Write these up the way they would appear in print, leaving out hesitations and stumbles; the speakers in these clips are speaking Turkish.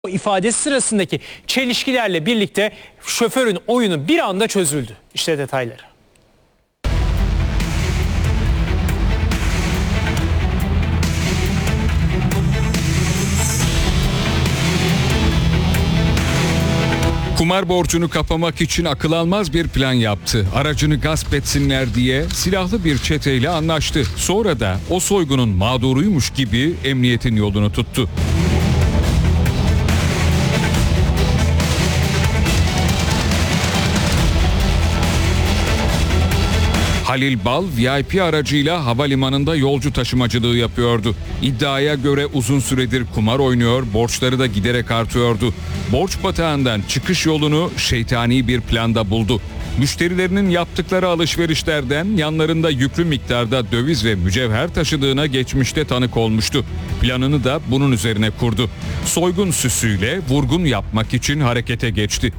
ifadesi sırasındaki çelişkilerle birlikte şoförün oyunu bir anda çözüldü. İşte detayları. Kumar borcunu kapamak için akıl almaz bir plan yaptı. Aracını gasp etsinler diye silahlı bir çeteyle anlaştı. Sonra da o soygunun mağduruymuş gibi emniyetin yolunu tuttu. Halil Bal VIP aracıyla havalimanında yolcu taşımacılığı yapıyordu. İddiaya göre uzun süredir kumar oynuyor, borçları da giderek artıyordu. Borç batağından çıkış yolunu şeytani bir planda buldu. Müşterilerinin yaptıkları alışverişlerden yanlarında yüklü miktarda döviz ve mücevher taşıdığına geçmişte tanık olmuştu. Planını da bunun üzerine kurdu. Soygun süsüyle vurgun yapmak için harekete geçti.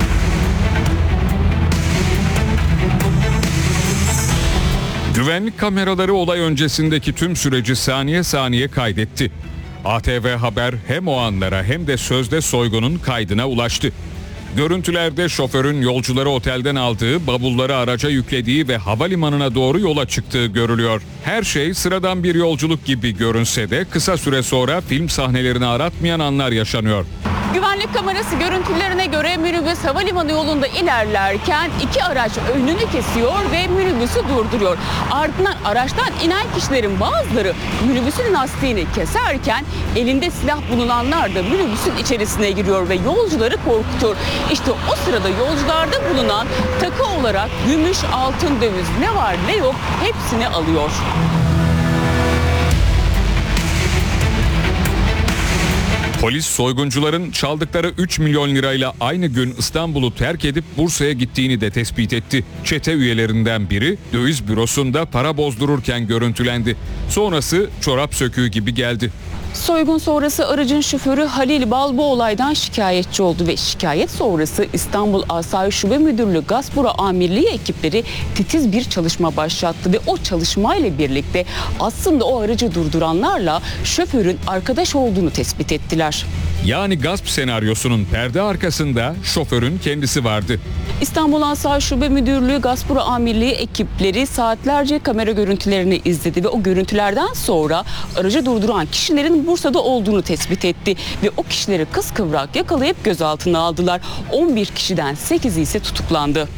Güvenlik kameraları olay öncesindeki tüm süreci saniye saniye kaydetti. ATV Haber hem o anlara hem de sözde soygunun kaydına ulaştı. Görüntülerde şoförün yolcuları otelden aldığı, bavulları araca yüklediği ve havalimanına doğru yola çıktığı görülüyor. Her şey sıradan bir yolculuk gibi görünse de kısa süre sonra film sahnelerini aratmayan anlar yaşanıyor. Güvenlik kamerası görüntülerine göre minibüs havalimanı yolunda ilerlerken iki araç önünü kesiyor ve minibüsü durduruyor. Ardından araçtan inen kişilerin bazıları minibüsün lastiğini keserken elinde silah bulunanlar da minibüsün içerisine giriyor ve yolcuları korkutuyor. İşte o sırada yolcularda bulunan takı olarak gümüş, altın, döviz ne var ne yok hepsini alıyor. Polis soyguncuların çaldıkları 3 milyon lirayla aynı gün İstanbul'u terk edip Bursa'ya gittiğini de tespit etti. Çete üyelerinden biri döviz bürosunda para bozdururken görüntülendi. Sonrası çorap söküğü gibi geldi. Soygun sonrası aracın şoförü Halil Bal bu olaydan şikayetçi oldu ve şikayet sonrası İstanbul Asayiş Şube Müdürlüğü Gasp Büro Amirliği ekipleri titiz bir çalışma başlattı ve o çalışmayla birlikte aslında o aracı durduranlarla şoförün arkadaş olduğunu tespit ettiler. Yani gasp senaryosunun perde arkasında şoförün kendisi vardı. İstanbul Asayiş Şube Müdürlüğü Gasp Büro Amirliği ekipleri saatlerce kamera görüntülerini izledi ve o görüntülerden sonra aracı durduran kişilerin Bursa'da olduğunu tespit etti ve o kişileri kıskıvrak yakalayıp gözaltına aldılar. 11 kişiden 8'i ise tutuklandı.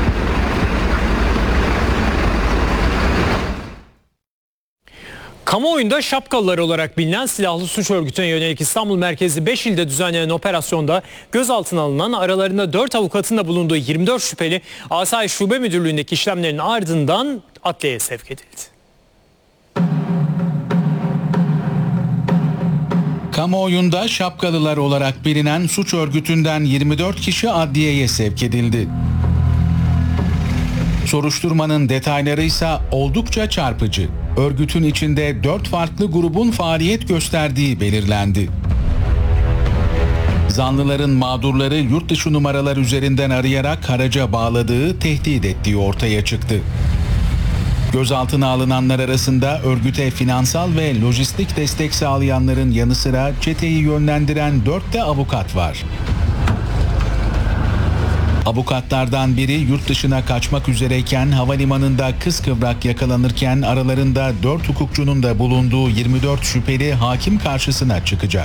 Kamuoyunda şapkalılar olarak bilinen silahlı suç örgütüne yönelik İstanbul merkezli 5 ilde düzenlenen operasyonda gözaltına alınan aralarında 4 avukatın da bulunduğu 24 şüpheli Asayiş Şube Müdürlüğü'ndeki işlemlerin ardından adliyeye sevk edildi. Kamuoyunda şapkalılar olarak bilinen suç örgütünden 24 kişi adliyeye sevk edildi. Soruşturmanın detayları ise oldukça çarpıcı. Örgütün içinde 4 farklı grubun faaliyet gösterdiği belirlendi. Zanlıların mağdurları yurt dışı numaralar üzerinden arayarak haraca bağladığı, tehdit ettiği ortaya çıktı. Gözaltına alınanlar arasında örgüte finansal ve lojistik destek sağlayanların yanı sıra çeteyi yönlendiren 4 de avukat var. Avukatlardan biri yurt dışına kaçmak üzereyken havalimanında kıskıvrak yakalanırken aralarında 4 hukukçunun da bulunduğu 24 şüpheli hakim karşısına çıkacak.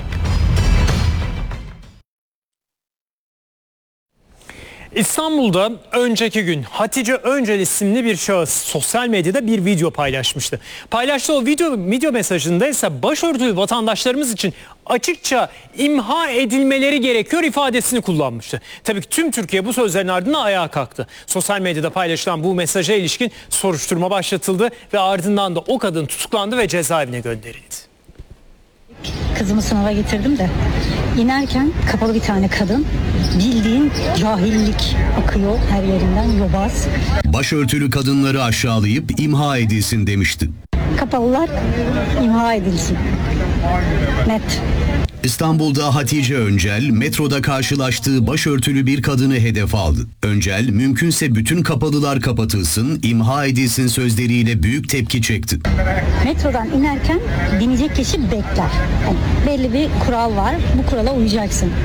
İstanbul'da önceki gün Hatice Öncel isimli bir şahıs sosyal medyada bir video paylaşmıştı. Paylaştığı o video mesajında ise başörtülü vatandaşlarımız için açıkça imha edilmeleri gerekiyor ifadesini kullanmıştı. Tabii ki tüm Türkiye bu sözlerin ardından ayağa kalktı. Sosyal medyada paylaşılan bu mesaja ilişkin soruşturma başlatıldı ve ardından da o kadın tutuklandı ve cezaevine gönderildi. Kızımı sınava getirdim de inerken kapalı bir tane kadın, bildiğin cahillik akıyor her yerinden, yobaz. Başörtülü kadınları aşağılayıp imha edilsin demişti. Kapalılar imha edilsin. Net. İstanbul'da Hatice Öncel, metroda karşılaştığı başörtülü bir kadını hedef aldı. Öncel, mümkünse bütün kapalılar kapatılsın, imha edilsin sözleriyle büyük tepki çekti. Metrodan inerken binecek kişi bekler. Yani belli bir kural var. Bu kurala uyacaksın.